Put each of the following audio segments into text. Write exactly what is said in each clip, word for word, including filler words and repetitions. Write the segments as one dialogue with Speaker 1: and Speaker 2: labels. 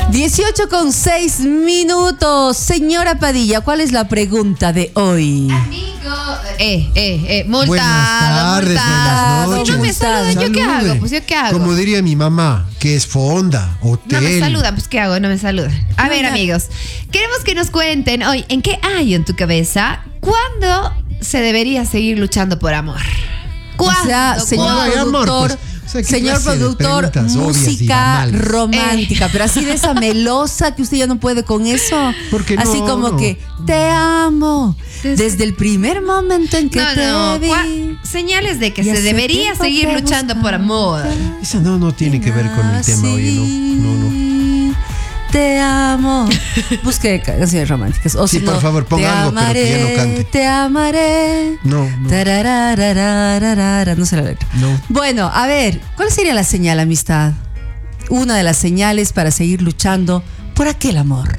Speaker 1: dieciocho con seis minutos. Señora Padilla, ¿cuál es la pregunta de hoy?
Speaker 2: Amigo, eh, eh, eh, multado,
Speaker 3: buenas tardes,
Speaker 2: multado.
Speaker 3: buenas noches.
Speaker 2: Si no me saludan, ¿yo qué hago? Pues yo qué hago.
Speaker 3: Como diría mi mamá, que es fonda, hotel.
Speaker 2: No me saludan, pues ¿qué hago? No me saludan. A ver, amigos, queremos que nos cuenten hoy, ¿en qué hay en tu cabeza? ¿Cuándo se debería seguir luchando por amor? ¿Cuándo?
Speaker 1: O sea, señor
Speaker 3: ¿Cuándo hay amor?
Speaker 1: productor,
Speaker 3: Pues, o sea, ¿qué
Speaker 1: señor
Speaker 3: clase de
Speaker 1: productor,
Speaker 3: preguntas obvias y
Speaker 1: música
Speaker 3: banales?
Speaker 1: romántica, pero así de esa melosa que usted ya no puede con eso.
Speaker 3: Porque no,
Speaker 1: así como
Speaker 3: no.
Speaker 1: que te amo desde el primer momento en que
Speaker 2: No,
Speaker 1: te
Speaker 2: no,
Speaker 1: vi.
Speaker 2: cua- señales de que
Speaker 1: Y
Speaker 2: se
Speaker 1: hace
Speaker 2: debería
Speaker 1: tiempo
Speaker 2: seguir
Speaker 1: te
Speaker 2: luchando por
Speaker 1: buscaba.
Speaker 2: amor.
Speaker 3: Esa no, no tiene que ver con el tema, oye, no, no, no.
Speaker 1: Te amo. Busque canciones románticas. O
Speaker 3: Sí,
Speaker 1: si
Speaker 3: por
Speaker 1: no,
Speaker 3: favor, ponga
Speaker 1: te
Speaker 3: algo, pero que ya no
Speaker 1: amaré,
Speaker 3: cante.
Speaker 1: Te amaré.
Speaker 3: No, no.
Speaker 1: Tarararararara, no sé la letra.
Speaker 3: No.
Speaker 1: Bueno, a ver, ¿cuál sería la señal, amistad? Una de las señales para seguir luchando por aquel amor.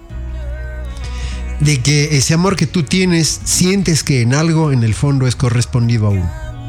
Speaker 3: De que ese amor que tú tienes, sientes que en algo, en el fondo, es correspondido aún.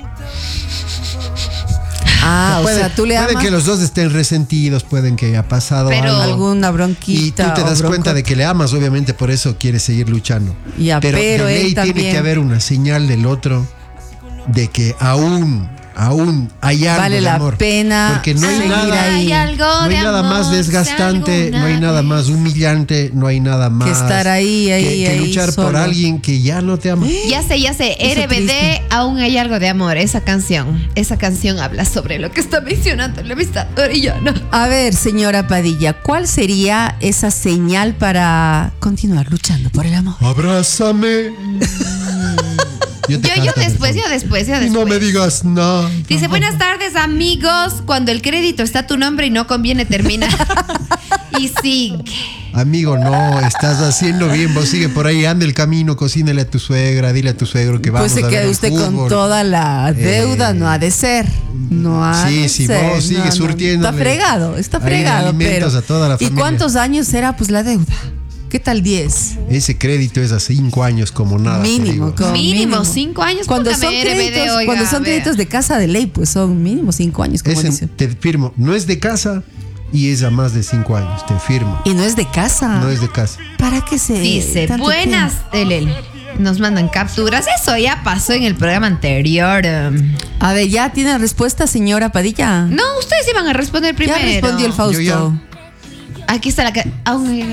Speaker 1: Ah,
Speaker 3: puede,
Speaker 1: o sea, tú le
Speaker 3: puede
Speaker 1: amas
Speaker 3: que los dos estén resentidos, pueden que haya pasado
Speaker 2: Pero-
Speaker 3: algo.
Speaker 1: alguna
Speaker 3: Y
Speaker 1: bronquita.
Speaker 3: tú te
Speaker 1: o
Speaker 3: das
Speaker 1: bronco.
Speaker 3: cuenta de que le amas, obviamente por eso quieres seguir luchando.
Speaker 1: Ya,
Speaker 3: pero
Speaker 1: pero
Speaker 3: de
Speaker 1: él
Speaker 3: ley tiene
Speaker 1: también.
Speaker 3: que haber una señal del otro de que aún, aún hay algo
Speaker 1: Vale
Speaker 3: de
Speaker 1: la
Speaker 3: amor.
Speaker 1: pena
Speaker 3: Porque no hay
Speaker 1: seguir
Speaker 3: nada,
Speaker 1: ahí.
Speaker 2: Hay algo
Speaker 3: no hay
Speaker 2: de
Speaker 3: nada
Speaker 2: amor,
Speaker 3: más desgastante,
Speaker 2: si
Speaker 3: no hay nada
Speaker 2: alguna
Speaker 3: más humillante, no hay nada más
Speaker 1: estar ahí, ahí,
Speaker 3: que, que
Speaker 1: ahí,
Speaker 3: luchar por
Speaker 1: solo.
Speaker 3: alguien que ya no te ama.
Speaker 2: vez. Ya sé, ya sé,
Speaker 1: Eso
Speaker 2: R B D,
Speaker 1: triste.
Speaker 2: aún hay algo de amor. Esa canción, esa canción habla sobre lo que está mencionando la amistad orellana.
Speaker 1: A ver, señora Padilla, ¿cuál sería esa señal para continuar luchando por el amor?
Speaker 3: Abrázame. Yo, te
Speaker 2: Yo, yo
Speaker 3: canto de
Speaker 2: después,
Speaker 3: fondo.
Speaker 2: yo después, yo
Speaker 3: Y
Speaker 2: después.
Speaker 3: no me digas nada.
Speaker 2: Dice, buenas tardes, amigos. Cuando el crédito está tu nombre y no conviene terminar. Y sí.
Speaker 3: Amigo, no, estás haciendo bien. Vos sigue por ahí, anda el camino, cocínale a tu suegra, dile a tu suegro que vamos
Speaker 1: Pues se
Speaker 3: a ver
Speaker 1: queda
Speaker 3: el
Speaker 1: usted con
Speaker 3: fútbol.
Speaker 1: toda la deuda,
Speaker 3: Eh,
Speaker 1: no ha de ser. No ha
Speaker 3: sí,
Speaker 1: de
Speaker 3: sí,
Speaker 1: ser.
Speaker 3: vos sigue
Speaker 1: No, no,
Speaker 3: surtiéndole
Speaker 1: Está fregado, está
Speaker 3: ahí
Speaker 1: fregado.
Speaker 3: alimentos
Speaker 1: Pero,
Speaker 3: a toda la
Speaker 1: ¿y
Speaker 3: familia.
Speaker 1: cuántos años será pues la deuda? ¿Qué tal diez?
Speaker 3: Ese crédito es a cinco años como nada. te
Speaker 1: Mínimo,
Speaker 3: digo.
Speaker 1: como
Speaker 2: Mínimo, cinco años.
Speaker 1: Cuando
Speaker 2: Póngame
Speaker 1: son
Speaker 2: R B D,
Speaker 1: créditos,
Speaker 2: oiga,
Speaker 1: cuando son
Speaker 2: vea.
Speaker 1: créditos de casa de ley, pues son mínimo cinco años, como
Speaker 3: Ese,
Speaker 1: dice.
Speaker 3: te firmo, no es de casa y es a más de cinco años, te firmo.
Speaker 1: Y no es de casa.
Speaker 3: No es de casa.
Speaker 1: ¿Para qué se
Speaker 2: Dice,
Speaker 1: tanto
Speaker 2: buenas, Elel. Nos mandan capturas. Eso ya pasó en el programa anterior. Um,
Speaker 1: A ver, ¿ya tiene respuesta, señora Padilla?
Speaker 2: No, ustedes iban a responder primero.
Speaker 1: Ya respondió el Fausto.
Speaker 3: Yo
Speaker 2: Aquí está la... ca- aún hay-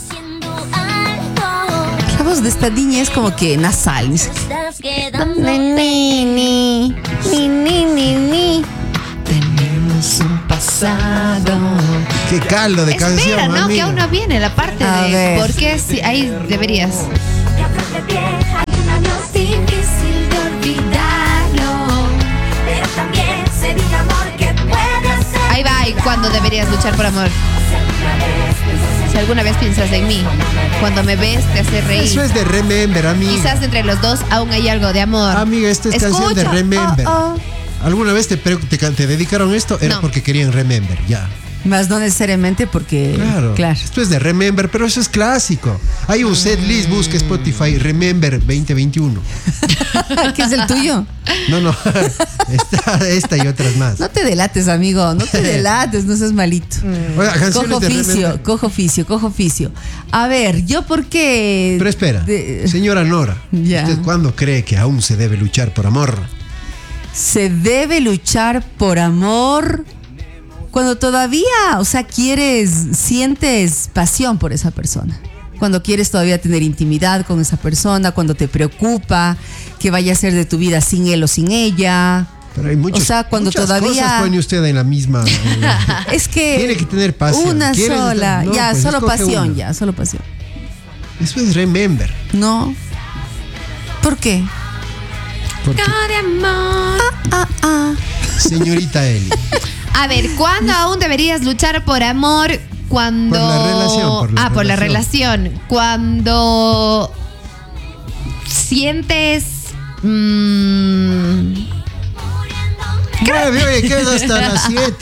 Speaker 1: La voz de esta niña es como que nasal. Dice que, Ni, ni, ni, ni, ni, ni.
Speaker 2: Tenemos un pasado.
Speaker 3: Qué caldo de
Speaker 2: Espera,
Speaker 3: canción,
Speaker 2: no, que
Speaker 3: amiga.
Speaker 2: aún no viene la parte
Speaker 1: A
Speaker 2: de
Speaker 1: ver.
Speaker 2: por qué sí, ahí deberías.
Speaker 4: Difícil de olvidarlo, pero también sé de un amor que puede hacer.
Speaker 2: Ahí va, y cuando deberías luchar por amor. Si alguna vez piensas en mí, cuando me ves te hace reír.
Speaker 3: Eso es de Remember, amiga.
Speaker 2: Quizás entre los dos aún hay algo de amor.
Speaker 3: Amiga, esta es canción de
Speaker 2: Escucha.
Speaker 3: Remember.
Speaker 1: Oh,
Speaker 3: ¿Alguna vez te, pre- te, can- te dedicaron esto? Era
Speaker 2: No.
Speaker 3: porque querían Remember, ya.
Speaker 1: Más no necesariamente porque.
Speaker 3: Claro.
Speaker 1: Claro.
Speaker 3: Esto es de Remember, pero eso es clásico. Hay un set list, busca Spotify, Remember veinte veintiuno.
Speaker 1: ¿Qué es el tuyo?
Speaker 3: No, no. Esta, esta y otras más.
Speaker 1: No te delates, amigo. No te delates, no seas malito.
Speaker 3: Oiga, canciones
Speaker 1: Cojo
Speaker 3: de
Speaker 1: oficio,
Speaker 3: Remember.
Speaker 1: cojo oficio, cojo oficio. A ver, yo porque.
Speaker 3: Pero espera,
Speaker 1: de-
Speaker 3: señora Nora,
Speaker 1: Ya.
Speaker 3: ¿usted cuándo cree que aún se debe luchar por amor?
Speaker 1: Se debe luchar por amor cuando todavía, o sea, quieres, sientes pasión por esa persona. Cuando quieres todavía tener intimidad con esa persona, cuando te preocupa que vaya a ser de tu vida sin él o sin ella.
Speaker 3: Pero hay muchos,
Speaker 1: O sea, cuando
Speaker 3: muchas
Speaker 1: todavía-
Speaker 3: cosas pone usted en la misma. eh,
Speaker 1: Es que
Speaker 3: Tiene que tener pasión.
Speaker 1: una
Speaker 3: ¿Quieres
Speaker 1: sola,
Speaker 3: estar- no,
Speaker 1: ya,
Speaker 3: pues
Speaker 1: solo
Speaker 3: escoge
Speaker 1: pasión,
Speaker 3: una.
Speaker 1: ya, solo pasión.
Speaker 3: Eso es Remember.
Speaker 1: No. ¿Por qué?
Speaker 3: Porque,
Speaker 2: De amor.
Speaker 1: Ah, ah.
Speaker 3: señorita Eli,
Speaker 2: A ver, ¿cuándo aún deberías luchar por amor? Cuando.
Speaker 3: Por la relación, por la
Speaker 2: ah, por la
Speaker 3: relación.
Speaker 2: relación. Cuando sientes. mm,
Speaker 3: nueve, oye, ¿qué es hasta las siete?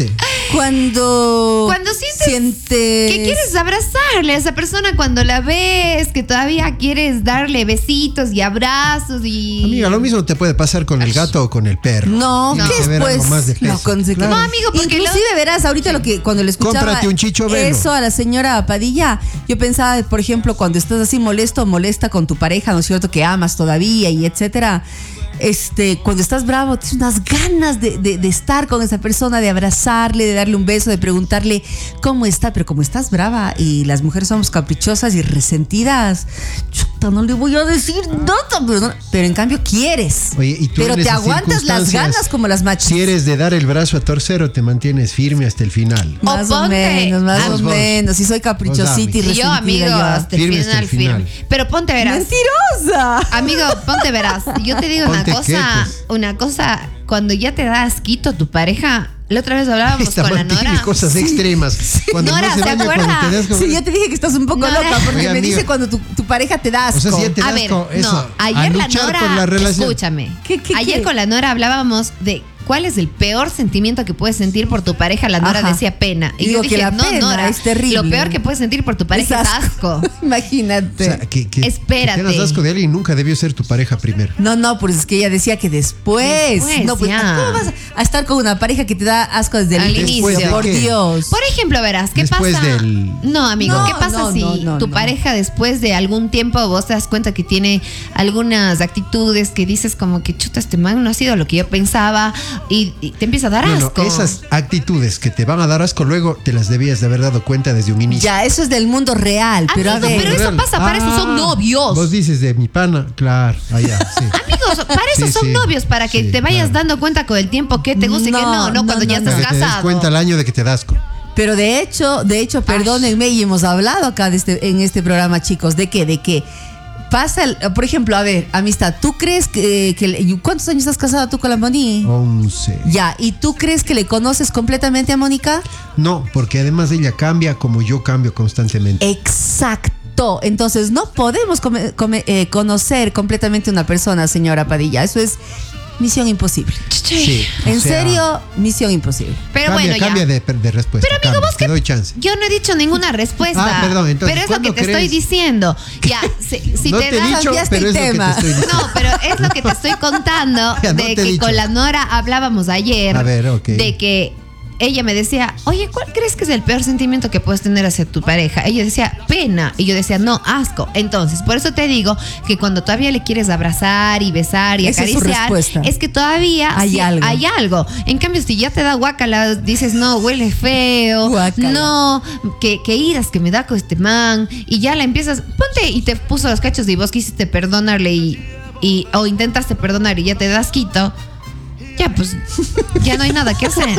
Speaker 1: Cuando,
Speaker 2: Cuando sientes
Speaker 1: sientes
Speaker 2: que quieres abrazarle a esa persona cuando la ves, que todavía quieres darle besitos y abrazos y...
Speaker 3: Amiga, lo mismo te puede pasar con el gato o con el perro.
Speaker 1: No,
Speaker 3: Tiene
Speaker 1: ¿qué
Speaker 3: que ver algo
Speaker 1: después?
Speaker 3: más de
Speaker 1: No,
Speaker 3: peso.
Speaker 1: con-
Speaker 3: Claro.
Speaker 2: No, amigo, porque
Speaker 1: Inclusive
Speaker 2: lo-
Speaker 1: verás, ahorita lo que cuando le escuchaba
Speaker 3: Cómprate un chicho velo.
Speaker 1: eso a la señora Padilla, yo pensaba, por ejemplo, cuando estás así molesto o molesta con tu pareja, ¿no es cierto? Que amas todavía y etcétera. Este, cuando estás bravo, tienes unas ganas de, de- de estar con esa persona, de abrazarle, de darle un beso, de preguntarle cómo está. Pero como estás brava y las mujeres somos caprichosas y resentidas, chuta, no le voy a decir nada, pero, no- pero en cambio quieres.
Speaker 3: Oye, y tú
Speaker 1: pero
Speaker 3: en
Speaker 1: te
Speaker 3: esas
Speaker 1: aguantas las
Speaker 3: circunstancias,
Speaker 1: ganas como las machas.
Speaker 3: Si eres de dar el brazo a torcer o te mantienes firme hasta el final.
Speaker 1: Más
Speaker 2: O
Speaker 1: o,
Speaker 2: ponte-
Speaker 1: menos, más
Speaker 3: Vos,
Speaker 1: o
Speaker 3: vos.
Speaker 1: menos. Si soy
Speaker 3: Vos,
Speaker 1: caprichosita y
Speaker 3: Dami.
Speaker 2: Y
Speaker 1: resentida.
Speaker 2: yo, amigo,
Speaker 1: yo.
Speaker 2: hasta el
Speaker 3: Firme hasta
Speaker 2: final,
Speaker 3: el final.
Speaker 2: firme. Pero ponte verás.
Speaker 1: ¡Mentirosa!
Speaker 2: Amigo, ponte verás. Yo te digo
Speaker 3: Ponte
Speaker 2: una cosa,
Speaker 3: qué, pues.
Speaker 2: una cosa, cuando ya te da asquito tu pareja, la otra vez hablábamos
Speaker 3: Esta
Speaker 2: con la
Speaker 3: man tiene
Speaker 2: Nora.
Speaker 3: cosas extremas. Cuando
Speaker 2: Nora,
Speaker 3: no se
Speaker 2: ¿se
Speaker 3: baña, cuando
Speaker 2: acuerda?
Speaker 3: te das como-
Speaker 1: Sí, yo te dije que estás un poco
Speaker 2: Nora.
Speaker 1: loca porque
Speaker 3: Oye,
Speaker 1: me
Speaker 3: amiga.
Speaker 1: dice cuando tu, tu pareja te da asco.
Speaker 3: O sea, si ya te
Speaker 2: A
Speaker 3: das
Speaker 2: ver,
Speaker 3: con eso,
Speaker 2: no,
Speaker 3: a
Speaker 2: ayer la
Speaker 3: luchar
Speaker 2: Nora,
Speaker 3: por la relación.
Speaker 2: escúchame,
Speaker 1: ¿Qué, qué,
Speaker 2: ayer
Speaker 1: qué?
Speaker 2: con la Nora hablábamos de cuál es el peor sentimiento que puedes sentir por tu pareja. La Nora
Speaker 1: Ajá.
Speaker 2: decía pena. Y,
Speaker 1: Y digo
Speaker 2: yo dije,
Speaker 1: que la
Speaker 2: no,
Speaker 1: pena
Speaker 2: Nora,
Speaker 1: es terrible.
Speaker 2: lo peor que puedes sentir por tu pareja es asco.
Speaker 1: Imagínate.
Speaker 3: O sea, que, que,
Speaker 2: Espérate.
Speaker 3: que tengas asco de alguien nunca debió ser tu pareja primero.
Speaker 1: No, no, pues es que ella decía que después.
Speaker 2: Después,
Speaker 1: no, pues,
Speaker 2: ya.
Speaker 1: ¿cómo vas a estar con una pareja que te da asco desde el
Speaker 2: Al
Speaker 1: inicio?
Speaker 2: inicio.
Speaker 1: Por
Speaker 3: ¿De qué?
Speaker 1: Dios.
Speaker 2: Por ejemplo, verás, ¿qué
Speaker 3: Después
Speaker 2: pasa?
Speaker 3: del-
Speaker 2: No, amigo,
Speaker 1: No,
Speaker 2: ¿qué pasa
Speaker 1: no,
Speaker 2: si
Speaker 1: no, no,
Speaker 2: tu
Speaker 1: no.
Speaker 2: pareja después de algún tiempo vos te das cuenta que tiene algunas actitudes que dices como que chuta, este man no ha sido lo que yo pensaba y, y te empieza a dar
Speaker 3: Bueno,
Speaker 2: asco?
Speaker 3: esas actitudes que te van a dar asco luego te las debías de haber dado cuenta desde un inicio.
Speaker 1: Ya, eso es del mundo real. Pero a
Speaker 2: Amigo,
Speaker 1: ver.
Speaker 2: pero eso pasa, para eso son
Speaker 3: Ah,
Speaker 2: novios.
Speaker 3: Vos dices de mi pana, claro, allá, sí.
Speaker 2: Amigos, para eso
Speaker 3: Sí,
Speaker 2: son
Speaker 3: sí.
Speaker 2: novios, para que
Speaker 3: Sí,
Speaker 2: te vayas
Speaker 3: claro.
Speaker 2: dando cuenta con el tiempo que te gusta y que
Speaker 1: No,
Speaker 2: no, no,
Speaker 1: no,
Speaker 2: cuando
Speaker 1: no,
Speaker 2: ya
Speaker 1: no.
Speaker 2: estás
Speaker 3: Para que te des
Speaker 2: casado.
Speaker 3: cuenta al año de que te das asco.
Speaker 1: Pero de hecho, de hecho, perdónenme, y hemos hablado acá de este, en este programa, chicos, de que, de que pasa, el- por ejemplo, a ver, amistad, ¿tú crees que, que le- ¿cuántos años estás casada tú con la Moni?
Speaker 3: Once.
Speaker 1: Ya, ¿y tú crees que le conoces completamente a Mónica?
Speaker 3: No, porque además ella cambia como yo cambio constantemente.
Speaker 1: Exacto. Entonces, no podemos come- come- eh, conocer completamente una persona, señora Padilla. Eso es misión imposible.
Speaker 3: Sí. o
Speaker 1: En
Speaker 3: sea,
Speaker 1: serio, misión imposible.
Speaker 2: Pero
Speaker 3: cambia,
Speaker 2: bueno, ya.
Speaker 3: cambia de, de respuesta.
Speaker 2: Pero amigo,
Speaker 3: cambia,
Speaker 2: vos
Speaker 3: te
Speaker 2: que
Speaker 3: doy chance.
Speaker 2: yo no he dicho ninguna respuesta.
Speaker 3: Ah, perdón, entonces,
Speaker 2: pero es lo que
Speaker 3: ¿cuándo
Speaker 2: te estoy
Speaker 3: crees?
Speaker 2: diciendo. Ya, si, si
Speaker 3: no
Speaker 2: te,
Speaker 3: te he
Speaker 2: das-
Speaker 3: dicho,
Speaker 1: cambiaste
Speaker 3: pero
Speaker 1: el
Speaker 3: es lo que
Speaker 1: tema.
Speaker 3: te estoy diciendo.
Speaker 2: No, pero es lo que te estoy contando
Speaker 3: Ya, no
Speaker 2: de
Speaker 3: te he
Speaker 2: que
Speaker 3: dicho.
Speaker 2: con la Nora hablábamos ayer.
Speaker 3: A ver, ok.
Speaker 2: De que ella me decía, oye, ¿cuál crees que es el peor sentimiento que puedes tener hacia tu pareja? Ella decía, pena. Y yo decía, no, asco. Entonces, por eso te digo que cuando todavía le quieres abrazar y besar y
Speaker 1: Esa es su
Speaker 2: acariciar,
Speaker 1: respuesta.
Speaker 2: es que todavía
Speaker 1: Hay
Speaker 2: sí,
Speaker 1: algo.
Speaker 2: hay algo. En cambio, si ya te da guácala, dices, no, huele feo.
Speaker 1: Guácala.
Speaker 2: No, que, que iras, que me da con este man. Y ya la empiezas, ponte y te puso los cachos y vos quisiste perdonarle y, y o intentaste perdonar y ya te das quito. Ya, pues, ya no hay nada que hacer.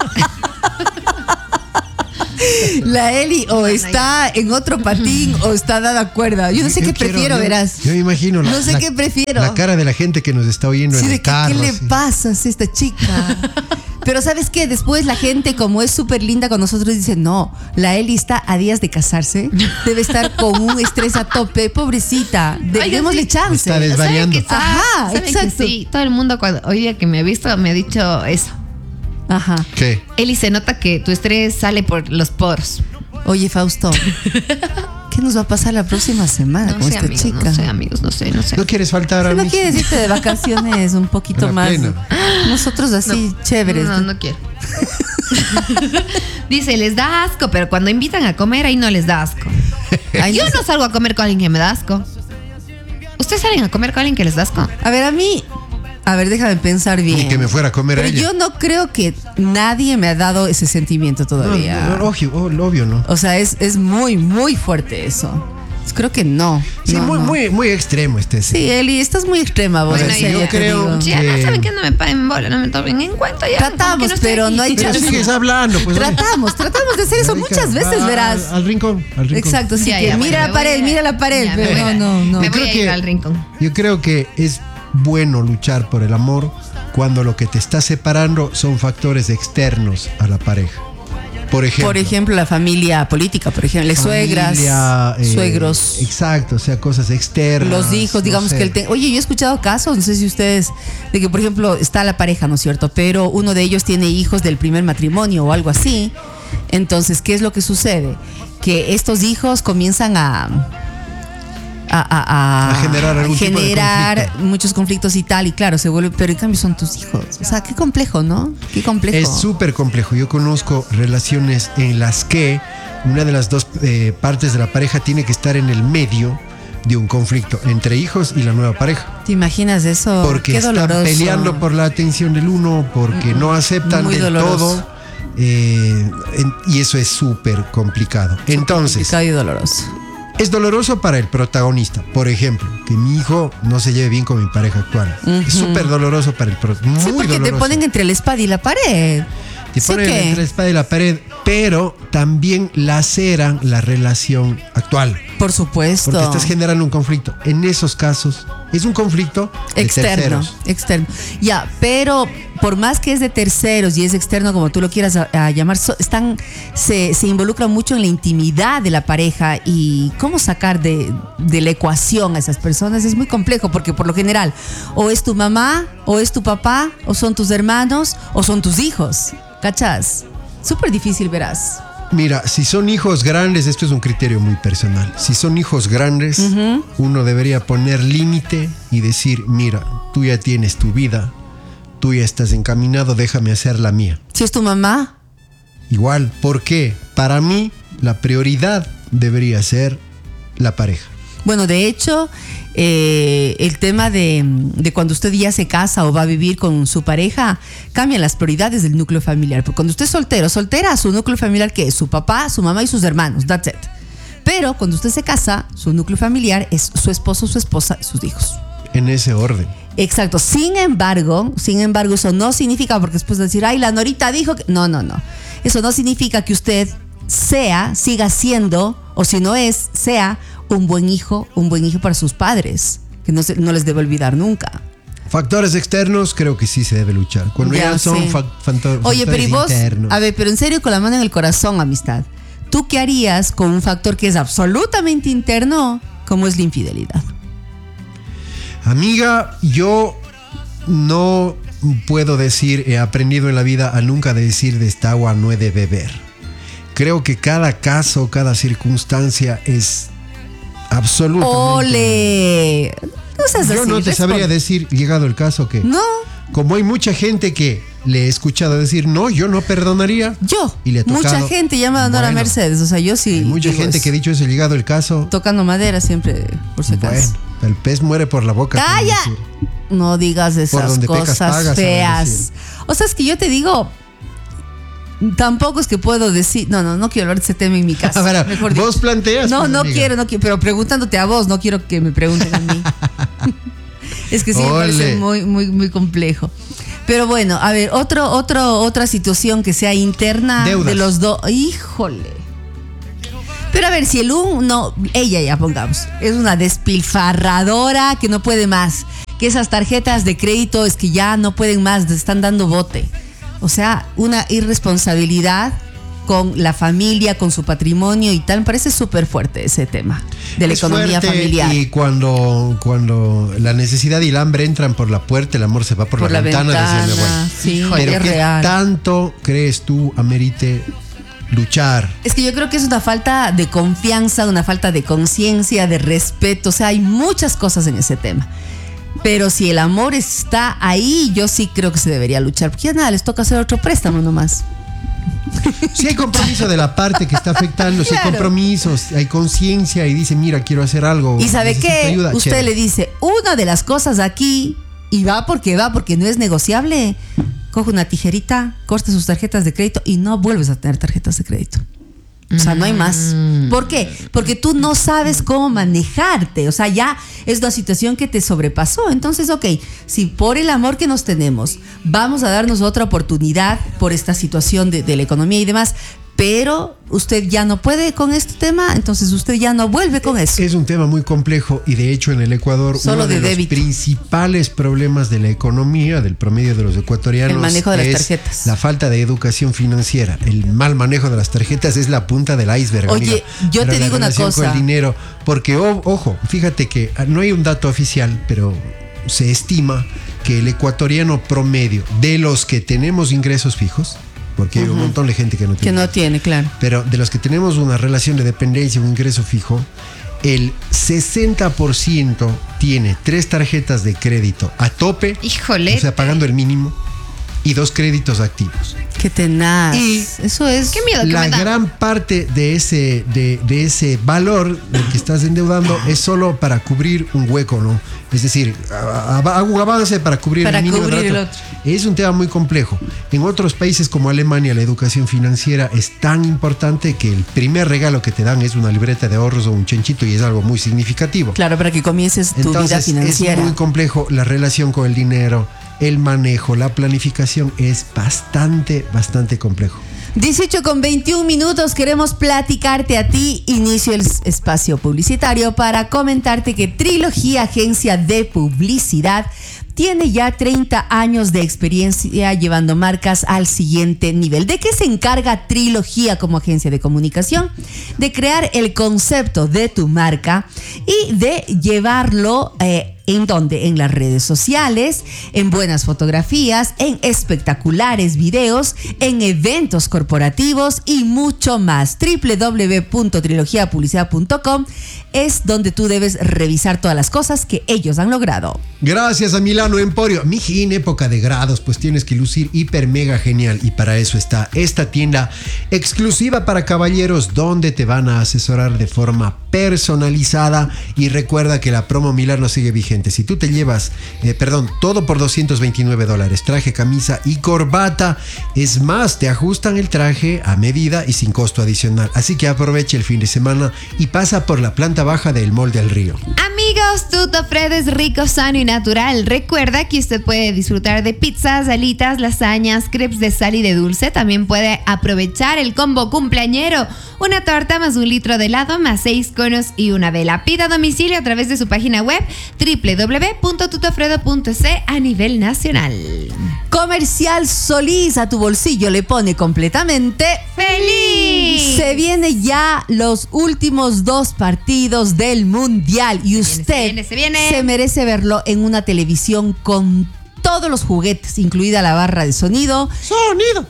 Speaker 1: La Eli o está en otro patín o está dada cuerda. Yo no sé
Speaker 3: Yo
Speaker 1: qué
Speaker 3: quiero-
Speaker 1: prefiero,
Speaker 3: yo-
Speaker 1: verás.
Speaker 3: Yo me imagino. la-
Speaker 1: No sé
Speaker 3: la-
Speaker 1: qué prefiero.
Speaker 3: La cara de la gente que nos está oyendo
Speaker 1: Sí,
Speaker 3: en
Speaker 1: de
Speaker 3: el
Speaker 1: que,
Speaker 3: carro.
Speaker 1: ¿qué le
Speaker 3: así.
Speaker 1: pasa a esta chica? Pero ¿sabes qué? Después la gente, como es súper linda con nosotros, dice, no, la Eli está a días de casarse, debe estar con un estrés a tope, pobrecita, de-
Speaker 2: Oigan,
Speaker 1: démosle
Speaker 2: sí.
Speaker 1: chance.
Speaker 3: Está desvariando.
Speaker 2: ¿Saben que sí?
Speaker 1: Ajá,
Speaker 2: ¿Saben que
Speaker 1: exacto.
Speaker 2: sí? Todo el mundo cuando hoy día que me ha visto me ha dicho eso.
Speaker 1: Ajá.
Speaker 3: ¿Qué?
Speaker 2: Eli, se nota que tu estrés sale por los poros.
Speaker 1: Oye, Fausto, ¿qué nos va a pasar la próxima semana
Speaker 2: No
Speaker 1: con
Speaker 2: sé,
Speaker 1: esta
Speaker 2: amigos,
Speaker 1: chica?
Speaker 2: no sé, amigos, no sé, no sé.
Speaker 3: ¿No quieres faltar a
Speaker 1: ¿No
Speaker 3: mí?
Speaker 1: quieres irte de vacaciones un
Speaker 3: A
Speaker 1: poquito
Speaker 3: la
Speaker 1: más?
Speaker 3: plena.
Speaker 1: Nosotros así, chéveres.
Speaker 2: No, no quiero. Dice, les da asco, pero cuando invitan a comer, ahí no les da asco.
Speaker 1: Ay,
Speaker 2: Yo
Speaker 1: no sé.
Speaker 2: no salgo a comer con alguien que me da asco. ¿Ustedes salen a comer con alguien que les da asco?
Speaker 1: A ver, a mí, a ver, déjame pensar bien.
Speaker 3: Ni que me fuera a comer
Speaker 1: Pero
Speaker 3: a ella.
Speaker 1: yo no creo que nadie me ha dado ese sentimiento
Speaker 3: No,
Speaker 1: todavía.
Speaker 3: no, no, obvio, oh, lo obvio, ¿no?
Speaker 1: O sea, es, es muy, muy fuerte eso. Creo que no.
Speaker 3: Sí,
Speaker 1: no,
Speaker 3: muy,
Speaker 1: no.
Speaker 3: muy, muy extremo este.
Speaker 1: Sí, Eli, estás muy extrema vos.
Speaker 3: Bueno,
Speaker 1: en
Speaker 3: yo
Speaker 1: serio, te
Speaker 3: creo-
Speaker 1: digo.
Speaker 2: Ya,
Speaker 3: Que-
Speaker 2: ¿saben que no me paren bola? No me tomen en cuenta ya.
Speaker 1: Tratamos,
Speaker 2: como que estoy
Speaker 1: pero
Speaker 2: aquí.
Speaker 1: no hay
Speaker 3: Pero
Speaker 1: chance.
Speaker 3: sigues hablando, pues. oye.
Speaker 1: Tratamos, tratamos de hacer eso
Speaker 3: Marica,
Speaker 1: muchas veces,
Speaker 3: va
Speaker 1: verás.
Speaker 3: Al, al rincón, al rincón.
Speaker 1: Exacto, sí,
Speaker 2: Ya,
Speaker 1: que
Speaker 2: ya,
Speaker 1: mira
Speaker 2: bueno,
Speaker 1: la
Speaker 2: me
Speaker 1: pared,
Speaker 2: voy a-
Speaker 1: mira la pared,
Speaker 2: ya, me
Speaker 1: pero
Speaker 2: voy a-
Speaker 1: no, no, no.
Speaker 2: Me
Speaker 3: Yo
Speaker 2: voy
Speaker 3: creo
Speaker 2: a ir
Speaker 3: que-
Speaker 2: al rincón.
Speaker 3: Yo creo que es bueno luchar por el amor cuando lo que te está separando son factores externos a la pareja. Por ejemplo.
Speaker 1: Por ejemplo, la familia política, por ejemplo, las suegras,
Speaker 3: Familia, eh,
Speaker 1: suegros.
Speaker 3: Exacto, o sea, cosas externas.
Speaker 1: Los hijos, digamos
Speaker 3: no sé.
Speaker 1: que el te- Oye, yo he escuchado casos, no sé si ustedes, de que por ejemplo está la pareja, ¿no es cierto? Pero uno de ellos tiene hijos del primer matrimonio o algo así. Entonces, ¿qué es lo que sucede? Que estos hijos comienzan a a, a- a-
Speaker 3: A generar algún tipo de
Speaker 1: generar
Speaker 3: conflicto.
Speaker 1: muchos conflictos y tal, y claro, se vuelve, pero en cambio son tus hijos. O sea, qué complejo, ¿no? Qué complejo.
Speaker 3: Es súper complejo. Yo conozco relaciones en las que una de las dos eh, partes de la pareja tiene que estar en el medio de un conflicto entre hijos y la nueva pareja.
Speaker 1: ¿Te imaginas eso?
Speaker 3: Porque
Speaker 1: qué
Speaker 3: están
Speaker 1: doloroso.
Speaker 3: peleando por la atención del uno, porque no aceptan
Speaker 1: Muy
Speaker 3: del
Speaker 1: doloroso.
Speaker 3: todo. eh, en- y eso es súper complicado. Entonces,
Speaker 1: Complicado y doloroso.
Speaker 3: es doloroso para el protagonista. Por ejemplo, que mi hijo no se lleve bien con mi pareja actual. Es súper doloroso para el protagonista.
Speaker 1: Sí,
Speaker 3: Muy
Speaker 1: porque
Speaker 3: doloroso.
Speaker 1: te ponen entre la espada y la pared.
Speaker 3: Te
Speaker 1: ¿Sí o
Speaker 3: ponen
Speaker 1: qué?
Speaker 3: entre la espada y la pared, pero también laceran la relación actual.
Speaker 1: Por supuesto.
Speaker 3: Porque estás generando un conflicto. En esos casos, es un conflicto de
Speaker 1: Externo,
Speaker 3: terceros.
Speaker 1: externo. Ya, pero por más que es de terceros y es externo, como tú lo quieras a, a llamar, so- están, se, se involucran mucho en la intimidad de la pareja y cómo sacar de, de la ecuación a esas personas es muy complejo porque por lo general o es tu mamá, o es tu papá, o son tus hermanos, o son tus hijos. ¿Cachas? Súper difícil, verás.
Speaker 3: Mira, si son hijos grandes, esto es un criterio muy personal. Si son hijos grandes, uno debería poner límite y decir, mira, tú ya tienes tu vida, tú ya estás encaminado, déjame hacer la mía.
Speaker 1: Si es tu mamá,
Speaker 3: Igual, ¿por qué? Para mí, la prioridad debería ser la pareja.
Speaker 1: bueno, de hecho, eh, el tema de, de cuando usted ya se casa o va a vivir con su pareja, cambian las prioridades del núcleo familiar. Porque cuando usted es soltero, soltera, su núcleo familiar, ¿qué es? Su papá, su mamá y sus hermanos, that's it. Pero cuando usted se casa, su núcleo familiar es su esposo, su esposa y sus hijos.
Speaker 3: En ese orden.
Speaker 1: Exacto. Sin embargo, sin embargo, eso no significa, porque después de decir, ay, la Norita dijo que... No, no, no. Eso no significa que usted sea, siga siendo, o si no es, sea un buen hijo, un buen hijo para sus padres, que no, se, no les debe olvidar nunca.
Speaker 3: Factores externos, creo que sí se debe luchar. Cuando ya,
Speaker 1: Ya,
Speaker 3: son
Speaker 1: sí.
Speaker 3: fa- factor-
Speaker 1: Oye, pero
Speaker 3: factores
Speaker 1: y vos,
Speaker 3: internos.
Speaker 1: a ver, pero en serio, con la mano en el corazón, amistad, ¿tú qué harías con un factor que es absolutamente interno, como es la infidelidad?
Speaker 3: Amiga, yo no puedo decir, he aprendido en la vida a nunca decir de esta agua no he de beber. Creo que cada caso, cada circunstancia es absolutamente...
Speaker 1: ¡Ole! No seas
Speaker 3: Yo
Speaker 1: así,
Speaker 3: no te sabría
Speaker 1: responde.
Speaker 3: decir, llegado el caso, que
Speaker 1: No,
Speaker 3: como hay mucha gente que le he escuchado decir, no, yo no perdonaría.
Speaker 1: yo.
Speaker 3: Y le ha tocado.
Speaker 1: Mucha gente llama a Nora
Speaker 3: Bueno,
Speaker 1: Mercedes, o sea, yo sí.
Speaker 3: Hay mucha
Speaker 1: digo
Speaker 3: gente
Speaker 1: eso.
Speaker 3: que ha dicho eso, llegado el caso.
Speaker 1: Tocando madera siempre, por si acaso.
Speaker 3: Bueno, el pez muere por la boca. como
Speaker 1: ¡Calla!
Speaker 3: decir.
Speaker 1: No digas esas
Speaker 3: donde pecas,
Speaker 1: cosas
Speaker 3: pagas, saben
Speaker 1: feas.
Speaker 3: decir.
Speaker 1: O sea, es que yo te digo, tampoco es que puedo decir, no, no, no quiero hablar de ese tema en mi casa.
Speaker 3: A ver,
Speaker 1: Mejor
Speaker 3: vos
Speaker 1: dicho.
Speaker 3: planteas,
Speaker 1: No,
Speaker 3: pues,
Speaker 1: no
Speaker 3: amiga.
Speaker 1: quiero, no quiero, pero preguntándote a vos, no quiero que me pregunten a mí. Es que sí me
Speaker 3: Ole.
Speaker 1: parece muy, muy, muy complejo. Pero bueno, a ver, otro, otro, otra situación que sea interna
Speaker 3: Deudas.
Speaker 1: de los dos. Híjole. Pero a ver, si el uno, ella ya pongamos, es una despilfarradora que no puede más, que esas tarjetas de crédito es que ya no pueden más, te están dando bote. O sea, una irresponsabilidad con la familia, con su patrimonio y tal. Me parece súper fuerte ese tema de la
Speaker 3: Es
Speaker 1: economía
Speaker 3: fuerte,
Speaker 1: familiar.
Speaker 3: Y cuando, cuando la necesidad y el hambre entran por la puerta, el amor se va por,
Speaker 1: Por
Speaker 3: la,
Speaker 1: la
Speaker 3: ventana, decía mi
Speaker 1: ventana,
Speaker 3: abuela.
Speaker 1: sí,
Speaker 3: Pero
Speaker 1: es
Speaker 3: ¿qué
Speaker 1: real.
Speaker 3: tanto crees tú amerite luchar?
Speaker 1: Es que yo creo que es una falta de confianza, una falta de conciencia, de respeto. O sea, hay muchas cosas en ese tema. Pero si el amor está ahí, yo sí creo que se debería luchar. Porque ya nada, les toca hacer otro préstamo nomás.
Speaker 3: Si hay compromiso de la parte que está afectando, si hay
Speaker 1: Claro.
Speaker 3: compromisos, hay conciencia y dice, mira, quiero hacer algo.
Speaker 1: Y ¿sabe
Speaker 3: necesito
Speaker 1: qué?
Speaker 3: ayuda,
Speaker 1: Usted
Speaker 3: chévere.
Speaker 1: le dice, una de las cosas aquí, y va porque va, porque no es negociable, coge una tijerita, corta sus tarjetas de crédito y no vuelves a tener tarjetas de crédito. O sea, no hay más. ¿Por qué? Porque tú no sabes cómo manejarte. O sea, ya es una situación que te sobrepasó. Entonces, ok, si por el amor que nos tenemos vamos a darnos otra oportunidad por esta situación de, de la economía y demás, pero usted ya no puede con este tema, entonces usted ya no vuelve con eso.
Speaker 3: Es un tema muy complejo y de hecho en el Ecuador
Speaker 1: Solo
Speaker 3: uno de,
Speaker 1: de
Speaker 3: los
Speaker 1: débito.
Speaker 3: principales problemas de la economía, del promedio de los ecuatorianos,
Speaker 1: El manejo de las
Speaker 3: es
Speaker 1: tarjetas.
Speaker 3: la falta de educación financiera. El mal manejo de las tarjetas es la punta del iceberg.
Speaker 1: Oye,
Speaker 3: amiga,
Speaker 1: yo
Speaker 3: para
Speaker 1: te
Speaker 3: la
Speaker 1: digo una
Speaker 3: relación
Speaker 1: cosa.
Speaker 3: con el dinero, porque o- ojo, fíjate que no hay un dato oficial, pero se estima que el ecuatoriano promedio de los que tenemos ingresos fijos, porque hay un montón de gente que no
Speaker 1: Que
Speaker 3: tiene,
Speaker 1: no tiene, claro.
Speaker 3: pero de los que tenemos una relación de dependencia, un ingreso fijo, el sesenta por ciento tiene tres tarjetas de crédito a tope,
Speaker 2: Híjole.
Speaker 3: o sea, pagando el mínimo, y dos créditos activos.
Speaker 1: Qué tenaz.
Speaker 3: Y-
Speaker 1: Eso es.
Speaker 2: Qué miedo que
Speaker 3: La
Speaker 2: me da.
Speaker 3: gran parte de ese, de, de ese valor del que estás endeudando es solo para cubrir un hueco, ¿no? Es decir, a- a- hago un avance para cubrir
Speaker 1: Para
Speaker 3: el mínimo
Speaker 1: cubrir
Speaker 3: del
Speaker 1: el
Speaker 3: otro.
Speaker 1: otro.
Speaker 3: Es un tema muy complejo. En otros países como Alemania, la educación financiera es tan importante que el primer regalo que te dan es una libreta de ahorros o un chanchito y es algo muy significativo.
Speaker 1: Claro, para que comiences tu vida
Speaker 3: Entonces
Speaker 1: financiera.
Speaker 3: es muy complejo la relación con el dinero, el manejo, la planificación es bastante, bastante complejo.
Speaker 1: dieciocho con veintiún minutos, queremos platicarte a ti. Inicio el s- espacio publicitario para comentarte que Trilogía Agencia de Publicidad tiene ya treinta años de experiencia llevando marcas al siguiente nivel. ¿De qué se encarga Trilogía como agencia de comunicación? De crear el concepto de tu marca y de llevarlo eh, ¿en dónde? En las redes sociales, en buenas fotografías, en espectaculares videos, en eventos corporativos y mucho más. doble u doble u doble u punto trilogía publicidad punto com es donde tú debes revisar todas las cosas que ellos han logrado.
Speaker 3: Gracias a Milano Emporio. Miji, en época de grados, pues tienes que lucir hiper mega genial. Y para eso está esta tienda exclusiva para caballeros, donde te van a asesorar de forma personalizada. Y recuerda que la promo Milano sigue vigente. Si tú te llevas, eh, perdón, todo por doscientos veintinueve dólares, traje, camisa y corbata, es más, te ajustan el traje a medida y sin costo adicional. Así que aprovecha el fin de semana y pasa por la planta baja del Mall del Río.
Speaker 2: Amigos, Tuto Fred es rico, sano y natural. Recuerda que usted puede disfrutar de pizzas, alitas, lasañas, crepes de sal y de dulce. También puede aprovechar el combo cumpleañero. Una torta más un litro de helado más seis conos y una vela. Pida a domicilio a través de su página web doble u doble u doble u punto tutofredo punto ce a nivel nacional.
Speaker 1: Comercial Solís, a tu bolsillo le pone completamente
Speaker 2: ¡Feliz!
Speaker 1: Se viene ya los últimos dos partidos del Mundial y usted
Speaker 2: se viene, se viene.
Speaker 1: se merece verlo en una televisión con todos los juguetes, incluida la barra de sonido.
Speaker 3: ¡Sonido!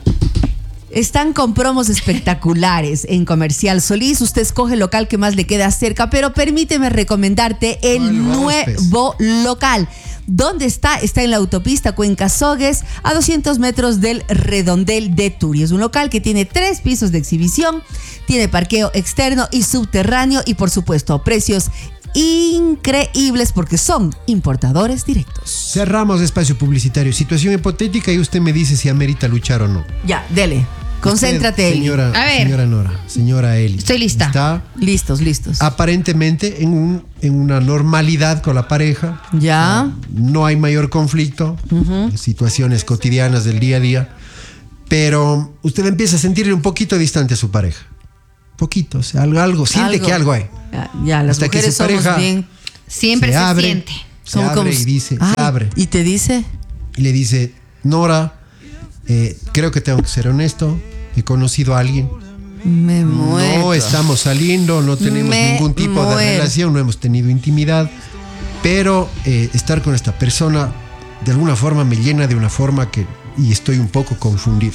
Speaker 1: Están con promos espectaculares en Comercial Solís. Usted escoge el local que más le queda cerca, pero permíteme recomendarte el
Speaker 3: Ay, vamos,
Speaker 1: nuevo local. ¿Dónde está? Está en la autopista Cuenca-Sogues, a doscientos metros del Redondel de Turi. Es un local que tiene tres pisos de exhibición, tiene parqueo externo y subterráneo y, por supuesto, precios increíbles porque son importadores directos.
Speaker 3: Cerramos espacio publicitario. Situación hipotética y usted me dice si amerita luchar o no.
Speaker 1: Ya, dele. Concéntrate,
Speaker 3: Usted,
Speaker 1: Eli.
Speaker 3: señora,
Speaker 2: A ver.
Speaker 3: señora Nora, señora Eli.
Speaker 2: Estoy lista.
Speaker 3: Está
Speaker 1: Listos, listos.
Speaker 3: aparentemente en, un, en una normalidad con la pareja.
Speaker 1: Ya.
Speaker 3: No hay mayor conflicto, situaciones cotidianas del día a día, pero usted empieza a sentirle un poquito distante a su pareja. Poquito, o sea, algo, algo siente
Speaker 1: Algo.
Speaker 3: que algo hay.
Speaker 1: Ya, ya, las
Speaker 3: Hasta que
Speaker 1: mujeres
Speaker 3: su
Speaker 1: somos
Speaker 3: pareja
Speaker 1: bien.
Speaker 2: Siempre
Speaker 3: se
Speaker 2: se,
Speaker 3: abre.
Speaker 2: siente.
Speaker 3: Se
Speaker 1: Somos
Speaker 3: abre
Speaker 1: como-
Speaker 3: y dice,
Speaker 1: Ay,
Speaker 3: se abre.
Speaker 1: Y te dice,
Speaker 3: Y le dice, Nora, eh, creo que tengo que ser honesto, he conocido a alguien.
Speaker 1: me muero.
Speaker 3: No estamos saliendo, no tenemos
Speaker 1: Me
Speaker 3: ningún tipo
Speaker 1: muero.
Speaker 3: de relación, no hemos tenido intimidad, pero eh, estar con esta persona de alguna forma me llena de una forma que, y estoy un poco confundido.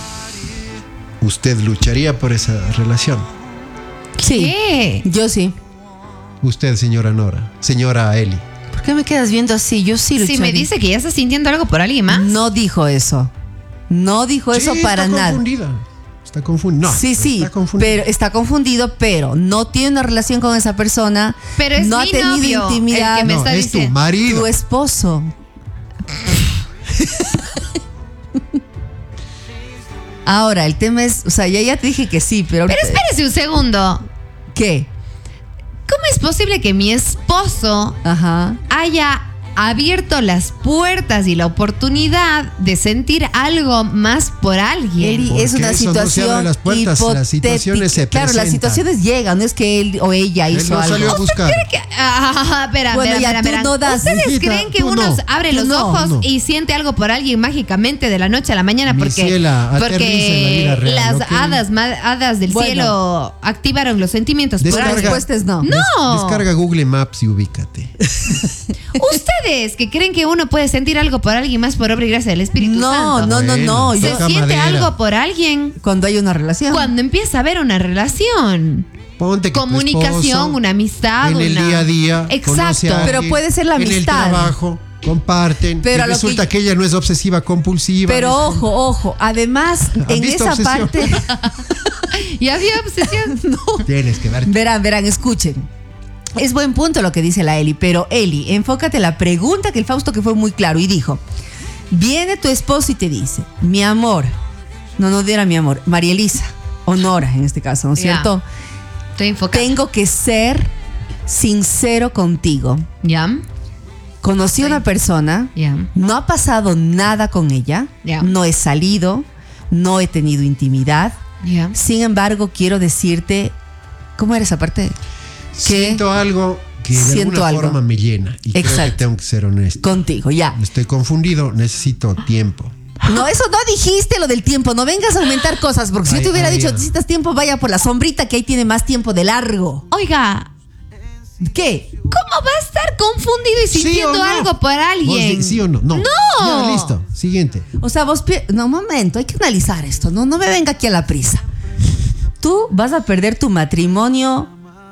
Speaker 3: ¿Usted lucharía por esa relación?
Speaker 1: Sí.
Speaker 2: ¿Qué?
Speaker 1: Yo sí.
Speaker 3: Usted, señora Nora, señora Eli.
Speaker 1: ¿Por qué me quedas viendo así? Yo sí
Speaker 2: Si
Speaker 1: lucharía.
Speaker 2: me dice que ya está sintiendo algo por alguien más.
Speaker 1: No dijo eso. No dijo eso
Speaker 3: Sí,
Speaker 1: para
Speaker 3: está
Speaker 1: nada.
Speaker 3: confundida. Está confundida. No,
Speaker 1: Sí, sí,
Speaker 3: está confundida.
Speaker 1: pero está confundido, pero no tiene una relación con esa persona.
Speaker 2: Pero es
Speaker 1: no ha
Speaker 2: mi
Speaker 1: tenido
Speaker 2: novio,
Speaker 1: intimidad.
Speaker 2: el que me
Speaker 3: No,
Speaker 2: está
Speaker 3: es tu
Speaker 2: diciendo.
Speaker 3: marido.
Speaker 1: Tu esposo. Ahora, el tema es, o sea, ya, ya te dije que sí, pero...
Speaker 2: Pero espérese un segundo.
Speaker 1: ¿Qué?
Speaker 2: ¿Cómo es posible que mi esposo
Speaker 1: Ajá.
Speaker 2: haya abierto las puertas y la oportunidad de sentir algo más por alguien.
Speaker 1: Eli,
Speaker 3: Porque
Speaker 1: es una
Speaker 3: eso no se
Speaker 1: situación
Speaker 3: abre las puertas, las situaciones se
Speaker 1: Claro, las
Speaker 3: presentan.
Speaker 1: situaciones llegan, no es que él o ella
Speaker 3: Él
Speaker 1: hizo
Speaker 3: no
Speaker 1: algo.
Speaker 3: salió a buscar.
Speaker 2: Que- ah, espera,
Speaker 1: Bueno,
Speaker 2: espera,
Speaker 1: ya
Speaker 2: espera,
Speaker 1: tú
Speaker 2: espera.
Speaker 1: no das.
Speaker 2: ¿Ustedes
Speaker 3: Hijita,
Speaker 2: creen que
Speaker 3: tú
Speaker 2: uno
Speaker 3: no.
Speaker 2: abre
Speaker 1: Tú
Speaker 2: los
Speaker 1: no,
Speaker 2: ojos
Speaker 3: no.
Speaker 2: y siente algo por alguien mágicamente de la noche a la mañana?
Speaker 3: Mi
Speaker 2: Porque,
Speaker 3: ciela, aterriza en la
Speaker 2: porque
Speaker 3: vida real,
Speaker 2: las
Speaker 3: ¿ok?
Speaker 2: hadas, ma- hadas del
Speaker 1: Bueno.
Speaker 2: cielo activaron los sentimientos por
Speaker 3: Descarga.
Speaker 1: La
Speaker 2: alguien.
Speaker 1: respuesta es no.
Speaker 3: Des-
Speaker 2: No.
Speaker 3: Descarga Google Maps y ubícate.
Speaker 2: Ustedes que creen que uno puede sentir algo por alguien más por obra y gracia del Espíritu
Speaker 1: No,
Speaker 2: Santo.
Speaker 1: no, no, no.
Speaker 3: Bueno,
Speaker 2: Se
Speaker 1: Yo,
Speaker 3: toca
Speaker 2: siente
Speaker 3: madera.
Speaker 2: algo por alguien
Speaker 1: cuando hay una relación.
Speaker 2: cuando empieza a haber una relación.
Speaker 3: Ponte que tu
Speaker 2: Comunicación,
Speaker 3: esposo,
Speaker 2: una amistad,
Speaker 3: en el
Speaker 2: una-
Speaker 3: día a día,
Speaker 2: Exacto.
Speaker 3: conoce a
Speaker 1: Pero
Speaker 3: alguien,
Speaker 1: puede ser la
Speaker 3: En el
Speaker 1: amistad.
Speaker 3: trabajo, comparten.
Speaker 1: Pero
Speaker 3: y
Speaker 1: a lo
Speaker 3: resulta
Speaker 1: que-
Speaker 3: que... ella no es obsesiva compulsiva.
Speaker 1: Pero
Speaker 3: es-
Speaker 1: ojo, ojo. Además,
Speaker 3: ¿Han
Speaker 1: en
Speaker 3: visto
Speaker 1: esa
Speaker 3: Obsesión?
Speaker 1: parte.
Speaker 2: ¿Y había obsesión? No.
Speaker 3: Tienes que darte.
Speaker 1: Verán, verán, escuchen. Es buen punto lo que dice la Eli, pero Eli, enfócate en la pregunta que el Fausto que fue muy claro y dijo, viene tu esposo y te dice, mi amor, no, no era mi amor, María Elisa, o Nora en este caso, ¿no es
Speaker 2: Ya.
Speaker 1: cierto?
Speaker 2: Estoy enfocada.
Speaker 1: Tengo que ser sincero contigo.
Speaker 2: ¿Ya?
Speaker 1: Conocí a
Speaker 2: Sí.
Speaker 1: una persona,
Speaker 2: Ya.
Speaker 1: no ha pasado nada con ella,
Speaker 2: Ya.
Speaker 1: no he salido, no he tenido intimidad,
Speaker 2: ¿Ya?
Speaker 1: sin embargo quiero decirte, ¿cómo era esa parte? Que
Speaker 3: Siento algo que de
Speaker 1: Siento
Speaker 3: alguna
Speaker 1: algo.
Speaker 3: forma me llena. Y creo que
Speaker 1: Exacto.
Speaker 3: tengo que ser honesto.
Speaker 1: contigo, ya.
Speaker 3: Estoy confundido, necesito tiempo.
Speaker 1: No, eso no dijiste lo del tiempo. No vengas a aumentar cosas, porque si yo
Speaker 3: Ay,
Speaker 1: te hubiera
Speaker 3: ay,
Speaker 1: dicho,
Speaker 3: ay.
Speaker 1: necesitas tiempo, vaya por la sombrita que ahí tiene más tiempo de largo.
Speaker 2: Oiga,
Speaker 1: ¿Qué?
Speaker 2: ¿cómo va a estar confundido y
Speaker 3: ¿Sí
Speaker 2: sintiendo
Speaker 3: o no?
Speaker 2: algo por
Speaker 3: Vos
Speaker 2: alguien?
Speaker 3: di- ¿Sí o no? No.
Speaker 2: No.
Speaker 3: Ya, listo. Siguiente.
Speaker 1: O sea, vos... pi- No, un momento, hay que analizar esto. No, no me venga aquí a la prisa. Tú vas a perder tu matrimonio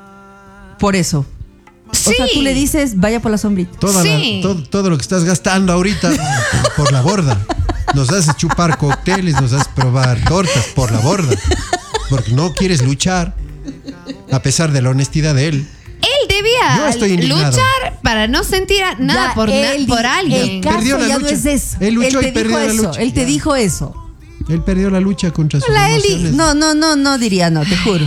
Speaker 1: por eso.
Speaker 2: Sí.
Speaker 1: O sea, tú le dices, vaya por la sombrita.
Speaker 3: Toda
Speaker 2: Sí.
Speaker 3: la- todo, todo lo que estás gastando ahorita por, por la borda. Nos haces chupar cócteles, nos haces probar tortas por la borda. Porque no quieres luchar, a pesar de la honestidad de él.
Speaker 2: Él debía
Speaker 3: Yo estoy indignado.
Speaker 2: luchar para no sentir a- nada
Speaker 1: Ya,
Speaker 2: por, na-
Speaker 1: él di-
Speaker 2: por alguien.
Speaker 1: El caso
Speaker 3: Perdió la
Speaker 1: ya no
Speaker 3: lucha.
Speaker 1: es eso.
Speaker 3: Él luchó
Speaker 1: te
Speaker 3: y perdió
Speaker 1: dijo
Speaker 3: la
Speaker 1: eso.
Speaker 3: lucha.
Speaker 1: Él te
Speaker 3: Ya.
Speaker 1: dijo eso.
Speaker 3: Él perdió la lucha contra sus
Speaker 1: La Eli,
Speaker 3: emociones.
Speaker 1: no, no, no, no diría no, te juro.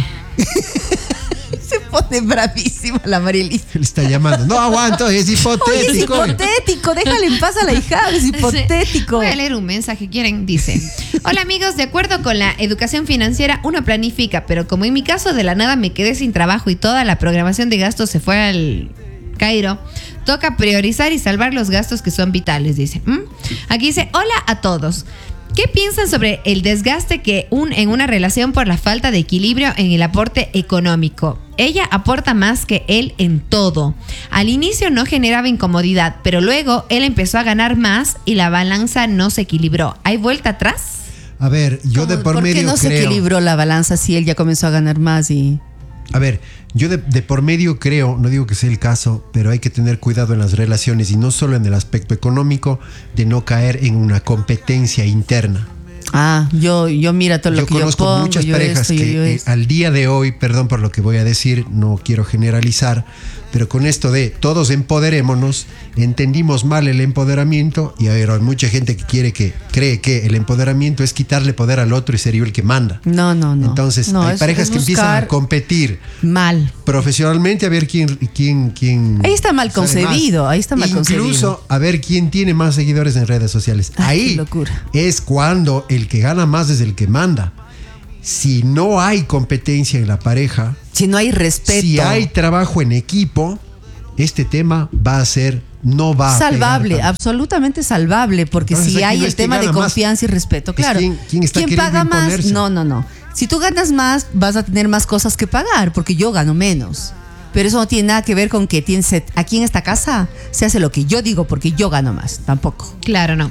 Speaker 1: Se pone bravísima la Marielita.
Speaker 3: Él está llamando. No aguanto, es
Speaker 1: Oye, es
Speaker 3: hipotético.
Speaker 1: hipotético, déjale en paz a la hija, es hipotético.
Speaker 2: Voy a leer un mensaje, ¿quieren? Dice: hola amigos, de acuerdo con la educación financiera, uno planifica, pero como en mi caso de la nada me quedé sin trabajo y toda la programación de gastos se fue al Cairo, toca priorizar y salvar los gastos que son vitales, dice. ¿Mm? Aquí dice: hola a todos. ¿Qué piensan sobre el desgaste que un, en una relación por la falta de equilibrio en el aporte económico? Ella aporta más que él en todo. Al inicio no generaba incomodidad, pero luego él empezó a ganar más y la balanza no se equilibró. ¿Hay vuelta atrás?
Speaker 3: A ver, yo de por
Speaker 1: ¿Por qué
Speaker 3: medio
Speaker 1: no se
Speaker 3: creo.
Speaker 1: equilibró la balanza si él ya comenzó a ganar más y...
Speaker 3: A ver, yo de, de por medio creo, no digo que sea el caso, pero hay que tener cuidado en las relaciones y no solo en el aspecto económico, de no caer en una competencia interna.
Speaker 1: Ah, yo, yo mira todo lo
Speaker 3: Yo
Speaker 1: que yo
Speaker 3: conozco
Speaker 1: pongo,
Speaker 3: muchas
Speaker 1: yo
Speaker 3: parejas
Speaker 1: esto, yo-
Speaker 3: que
Speaker 1: yo
Speaker 3: eh,
Speaker 1: esto.
Speaker 3: al día de hoy, perdón por lo que voy a decir, no quiero generalizar, pero con esto de todos empoderémonos, entendimos mal el empoderamiento y hay mucha gente que quiere que cree que el empoderamiento es quitarle poder al otro y ser yo el que manda.
Speaker 1: No, no, no.
Speaker 3: Entonces,
Speaker 1: No,
Speaker 3: hay
Speaker 1: es-
Speaker 3: parejas
Speaker 1: es
Speaker 3: que empiezan
Speaker 1: buscar
Speaker 3: a competir
Speaker 1: mal.
Speaker 3: profesionalmente a ver quién quién quién
Speaker 1: Ahí está mal
Speaker 3: sabe
Speaker 1: concebido,
Speaker 3: más.
Speaker 1: ahí está mal
Speaker 3: Incluso
Speaker 1: concebido.
Speaker 3: a ver quién tiene más seguidores en redes sociales.
Speaker 1: Ay,
Speaker 3: Ahí
Speaker 1: qué locura.
Speaker 3: es cuando el que gana más es el que manda. Si no hay competencia en la pareja,
Speaker 1: Si no hay respeto.
Speaker 3: si hay trabajo en equipo, este tema va a ser no va a
Speaker 1: salvable,
Speaker 3: pegar tanto.
Speaker 1: absolutamente salvable, porque
Speaker 3: Entonces,
Speaker 1: si
Speaker 3: aquí
Speaker 1: hay
Speaker 3: no
Speaker 1: el
Speaker 3: es quién
Speaker 1: tema de
Speaker 3: gana más,
Speaker 1: confianza y respeto,
Speaker 3: es
Speaker 1: claro.
Speaker 3: quién- quién está
Speaker 1: ¿Quién
Speaker 3: queriendo
Speaker 1: paga más?
Speaker 3: imponerse.
Speaker 1: No, no, no. Si tú ganas más, vas a tener más cosas que pagar, porque yo gano menos. Pero eso no tiene nada que ver con que tienes, aquí en esta casa se hace lo que yo digo porque yo gano más, tampoco.
Speaker 2: Claro, no.